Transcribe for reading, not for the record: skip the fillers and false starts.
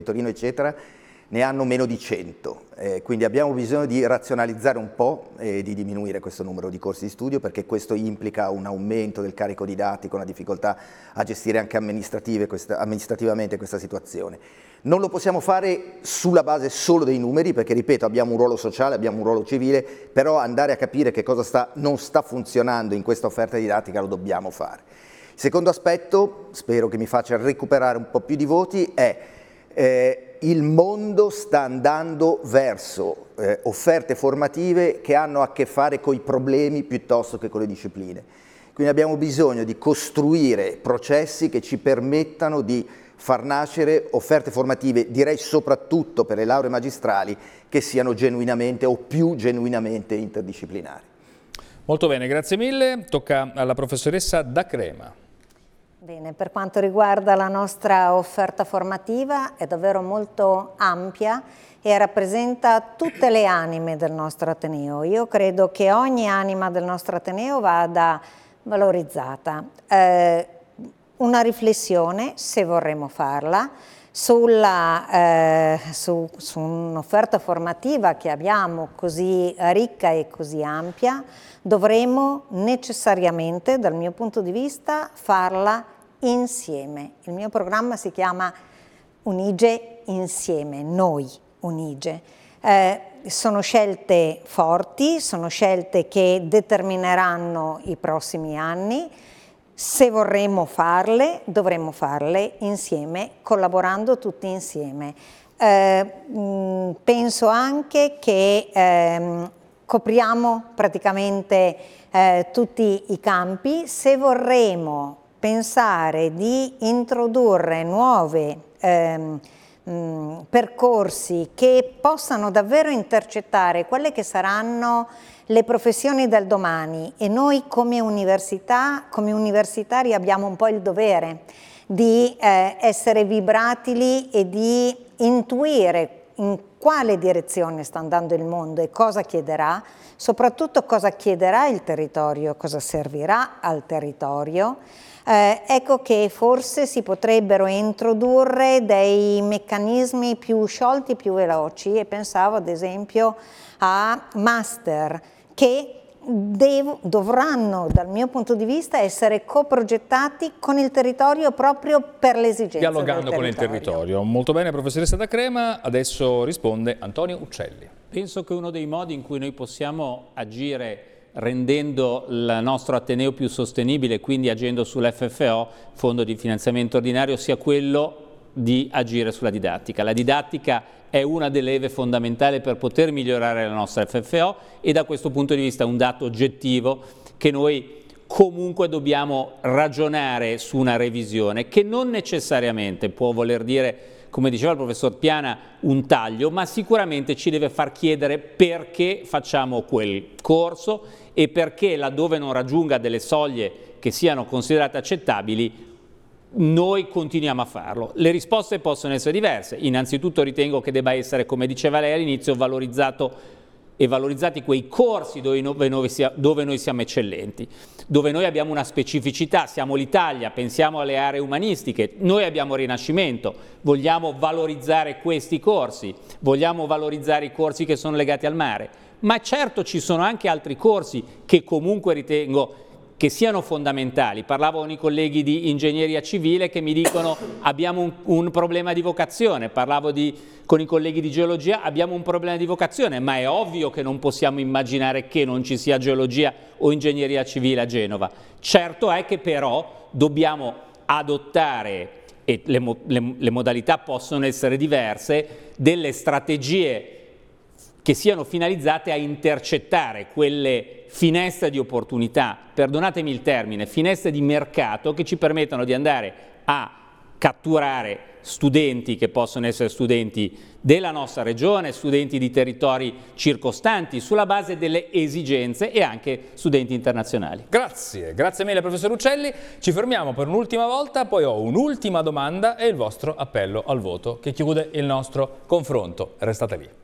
Torino eccetera, ne hanno meno di 100, quindi abbiamo bisogno di razionalizzare un po' e di diminuire questo numero di corsi di studio, perché questo implica un aumento del carico didattico, una difficoltà a gestire anche amministrativamente questa situazione. Non lo possiamo fare sulla base solo dei numeri, perché ripeto, abbiamo un ruolo sociale, abbiamo un ruolo civile, però andare a capire che cosa non sta funzionando in questa offerta didattica lo dobbiamo fare. Secondo aspetto, spero che mi faccia recuperare un po' più di voti, è il mondo sta andando verso offerte formative che hanno a che fare con i problemi piuttosto che con le discipline. Quindi abbiamo bisogno di costruire processi che ci permettano di far nascere offerte formative, direi soprattutto per le lauree magistrali, che siano genuinamente o più genuinamente interdisciplinari. Molto bene, grazie mille. Tocca alla professoressa D'Acrema. Bene, per quanto riguarda la nostra offerta formativa è davvero molto ampia e rappresenta tutte le anime del nostro Ateneo. Io credo che ogni anima del nostro Ateneo vada valorizzata. Una riflessione, se vorremmo farla, su un'offerta formativa che abbiamo così ricca e così ampia, dovremo necessariamente, dal mio punto di vista, farla insieme. Il mio programma si chiama Unige Insieme, Noi Unige. Sono scelte forti, sono scelte che determineranno i prossimi anni. Se vorremmo farle, dovremmo farle insieme, collaborando tutti insieme. Penso anche che copriamo praticamente tutti i campi. Se vorremmo pensare di introdurre nuovi percorsi che possano davvero intercettare quelle che saranno le professioni del domani, e noi come università, come universitari abbiamo un po' il dovere di essere vibratili e di intuire in quale direzione sta andando il mondo e cosa chiederà, soprattutto cosa chiederà il territorio, cosa servirà al territorio. Ecco che forse si potrebbero introdurre dei meccanismi più sciolti, più veloci, e pensavo ad esempio a master che dovranno, dal mio punto di vista, essere coprogettati con il territorio proprio per le esigenze del territorio. Dialogando con il territorio. Molto bene, professoressa D'Acrema. Adesso risponde Antonio Uccelli. Penso che uno dei modi in cui noi possiamo agire rendendo il nostro Ateneo più sostenibile, quindi agendo sull'FFO, Fondo di Finanziamento Ordinario, sia quello di agire sulla didattica. La didattica è una delle leve fondamentali per poter migliorare la nostra FFO, e da questo punto di vista è un dato oggettivo che noi comunque dobbiamo ragionare su una revisione che non necessariamente può voler dire, come diceva il professor Piana, un taglio, ma sicuramente ci deve far chiedere perché facciamo quel corso e perché, laddove non raggiunga delle soglie che siano considerate accettabili, noi continuiamo a farlo. Le risposte possono essere diverse. Innanzitutto ritengo che debba essere, come diceva lei all'inizio, valorizzati quei corsi dove noi siamo eccellenti, dove noi abbiamo una specificità. Siamo l'Italia, pensiamo alle aree umanistiche, noi abbiamo Rinascimento, vogliamo valorizzare questi corsi, vogliamo valorizzare i corsi che sono legati al mare, ma certo ci sono anche altri corsi che comunque ritengo che siano fondamentali. Parlavo con i colleghi di ingegneria civile che mi dicono abbiamo un problema di vocazione, parlavo con i colleghi di geologia, abbiamo un problema di vocazione, ma è ovvio che non possiamo immaginare che non ci sia geologia o ingegneria civile a Genova. Certo è che però dobbiamo adottare, e le modalità possono essere diverse, delle strategie che siano finalizzate a intercettare quelle finestre di opportunità, perdonatemi il termine, finestre di mercato che ci permettono di andare a catturare studenti che possono essere studenti della nostra regione, studenti di territori circostanti, sulla base delle esigenze, e anche studenti internazionali. Grazie, grazie mille professor Uccelli. Ci fermiamo per un'ultima volta, poi ho un'ultima domanda e il vostro appello al voto che chiude il nostro confronto. Restate lì.